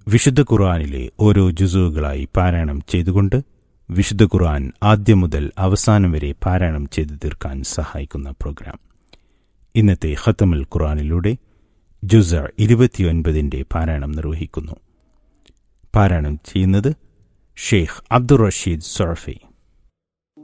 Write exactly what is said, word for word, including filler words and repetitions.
വിശുദ്ധ ഖുർആനിലെ ഓരോ ജുസുകളായി പാരായണം ചെയ്തുകൊണ്ട് വിശുദ്ധ ഖുർആൻ ആദ്യം മുതൽ അവസാനം വരെ പാരായണം ചെയ്തു തീർക്കാൻ സഹായിക്കുന്ന പ്രോഗ്രാം. ഇന്നത്തെ ഖത്തമുൽ ഖുർആനിലൂടെ ജുസ് ഇരുപത്തിയൊൻപതിൻ്റെ പാരായണം നിർവഹിക്കുന്നു. പാരായണം ചെയ്യുന്നത് ഷെയ്ഖ് അബ്ദുർ റഷീദ് സൊറഫി.